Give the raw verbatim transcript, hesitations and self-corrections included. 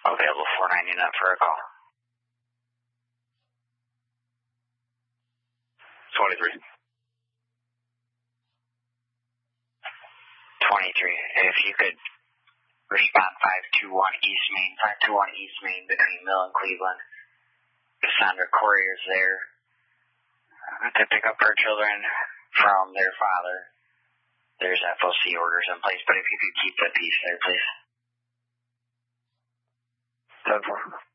Available four ninety-nine for a call. twenty-three. twenty-three. If you could respond five two one East Main, five two one East Main between Mill and Cleveland. Cassandra Courier's there uh, to pick up her children from their father. There's F O C orders in place, but if you could keep the peace there, please. ten four.